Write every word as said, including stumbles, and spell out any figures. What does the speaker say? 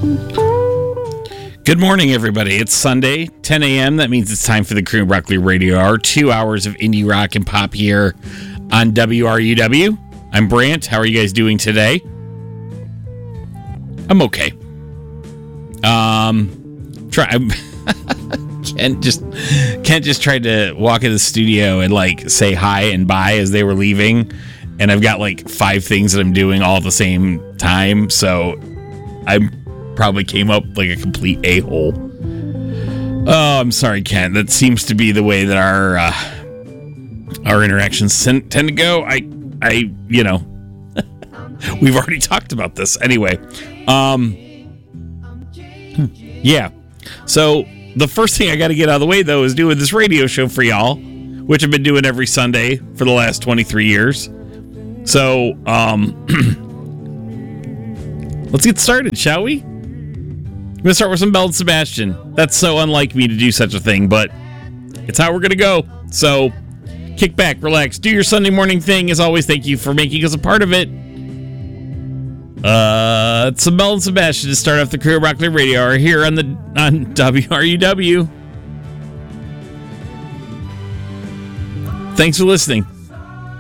Good morning, everybody. It's Sunday, ten a.m. That means it's time for the Cream Broccoli Radio Hour. Two hours of indie rock and pop here on W R U W. I'm Brant. How are you guys doing today? I'm okay. Um, try. Kent just Kent just tried to walk in the studio and like say hi and bye as they were leaving, and I've got like five things that I'm doing all at the same time, so I probably came up like a complete a-hole. Oh, I'm sorry, Kent. That seems to be the way that our uh, our interactions tend, tend to go. I I you know we've already talked about this anyway. Um, yeah, so. The first thing I got to get out of the way, though, is doing this radio show for y'all, which I've been doing every Sunday for the last twenty-three years. So, um, let's get started, shall we? I'm going to start with some Belle and Sebastian. That's so unlike me to do such a thing, but it's how we're going to go. So, kick back, relax, do your Sunday morning thing. As always, thank you for making us a part of it. Uh, it's some Belle and Sebastian to start off the Cream Broccoli Radio Hour here on the on W R U W. Thanks for listening.